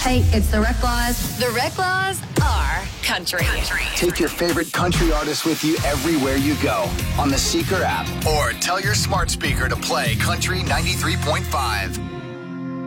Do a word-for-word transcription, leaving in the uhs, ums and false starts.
Hey, it's the Rec Laws. The Rec Laws are country. country. Take your favorite country artists with you everywhere you go on the Seeker app, or tell your smart speaker to play Country ninety-three point five.